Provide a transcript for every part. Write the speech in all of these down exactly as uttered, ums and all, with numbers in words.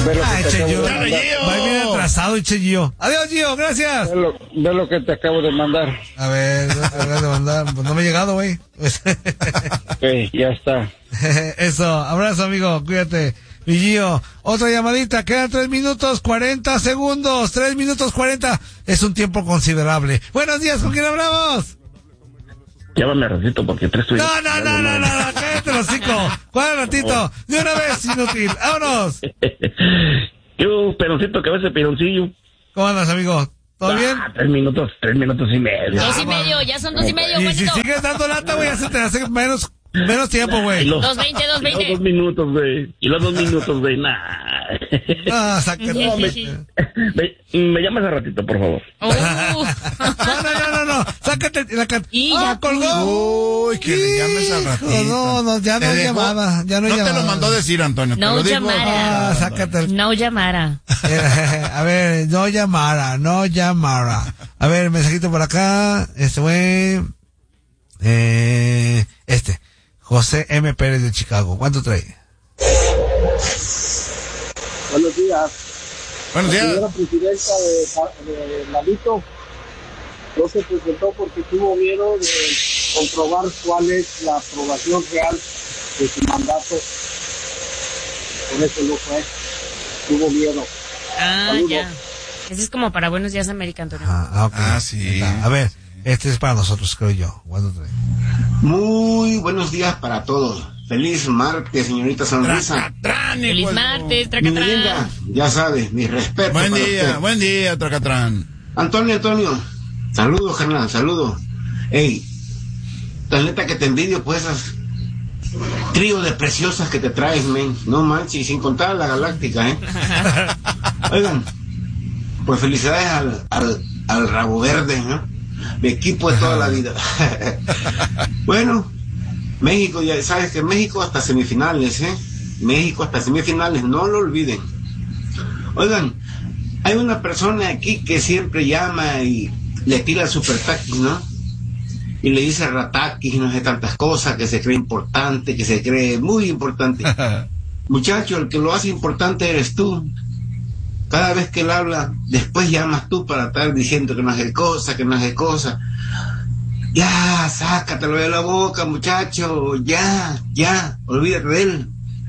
Ve lo que Ay, te che, acabo Gio. de mandar. Va bien atrasado, y che, Gio. Adiós, Gio, gracias. Ve lo, ve lo que te acabo de mandar. A ver, no te acabas de mandar. Pues no me he llegado, güey. Pues, Ok, ya está. eso, abrazo, amigo, cuídate. Mi Gio, otra llamadita, quedan tres minutos cuarenta segundos, tres minutos cuarenta, es un tiempo considerable. Buenos días, ¿con quién hablamos? Llámame ratito porque te estoy... No, no, no, no, no, no, cállate los hocico. ¿Cuál ratito? De una vez, inútil, vámonos. Yo, peroncito, que a veces peroncillo. ¿Cómo andas, amigo? ¿Todo bien? Ah, tres minutos, tres minutos y medio. Dos y medio, ya son dos y medio, Y si Juanito. sigues dando lata, güey, ya se te hace menos... Menos tiempo, güey. Dos veinte, dos veinte. Y los dos minutos, güey. Y los dos minutos, güey. Nah. Ah, sácate. Sí, No, sí, me, sí. me, me llamas a ratito, por favor. Uh. No, no, no, no, no. Sácate la can... Y ah, ya colgó. Uy, que le llames al Hijo, ratito. No, no, ya no Te hay dejó- llamada. Ya no hay No te llamada. lo mandó a decir, Antonio. te No lo digo. llamara. Ah, sácate el... No llamara. Eh, a ver, no llamara, no llamara. A ver, mensajito por acá. Este güey. Eh, este. José M. Pérez de Chicago. ¿Cuánto trae? Buenos días. Buenos La días. señora presidenta de, de Lalito no se presentó porque tuvo miedo de comprobar cuál es la aprobación real de su mandato. Por eso no fue. Tuvo miedo. Ah, Saludos. ya. Ese es como para Buenos Días, América, Antonio. Ah, ah, ok. Ah, sí. A ver, este es para nosotros, creo yo. ¿Cuánto trae? Muy buenos días para todos. Feliz martes, señorita Sonrisa. Tracatrán, Feliz hijo de- martes, Mi linda, tracatrán. ya sabes, mi respeto. Buen para día, usted. buen día, Tracatrán. Antonio, Antonio, saludos, carnal, saludos. Ey, la neta que te envidio, pues, esas trío de preciosas que te traes, men. No manches, sin contar la galáctica, ¿eh? Oigan, pues felicidades al, al, al Rabo Verde, ¿no? Mi equipo de toda la vida. Bueno, México, ya sabes que México hasta semifinales, ¿eh? México hasta semifinales, no lo olviden. Oigan, hay una persona aquí que siempre llama y le tira el super taquis, ¿no? Y le dice rataquis y no sé tantas cosas, que se cree importante, que se cree muy importante. Muchacho, el que lo hace importante eres tú. Cada vez que él habla, después llamas tú para estar diciendo que no hace cosa, que no hace cosa. Ya, sácatelo de la boca, muchacho, ya, ya, olvídate de él.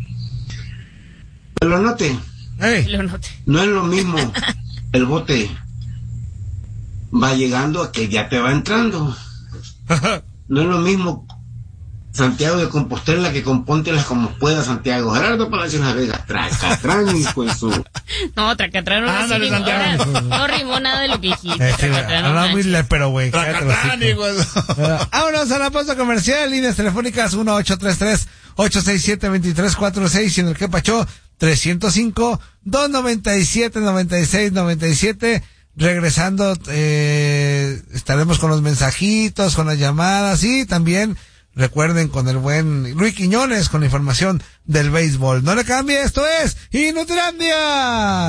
Pero note, Hey. Lo noté. no es lo mismo el bote va llegando a que ya te va entrando. No es lo mismo Santiago de Compostela que compóntelas como pueda Santiago. Gerardo Palacios Las Vegas, tracatrán, hijo de su... No, tracatrán no, Ándale, sí, Santiago. ahora no rimó nada de lo que dijiste. Este, güey, Tracatrán, no habla muy manches. lépero, güey. cállate los Tracatrán, hocico. hijo de- Ah, vámonos a la pausa comercial, líneas telefónicas uno ocho tres tres, ocho seis siete, dos tres cuatro seis y en el que pachó trescientos cinco, doscientos noventa y siete, noventa y seis, noventa y siete. Regresando, eh, estaremos con los mensajitos, con las llamadas y también recuerden con el buen Luis Quiñones con la información del béisbol. No le cambie, esto es Inutilandia.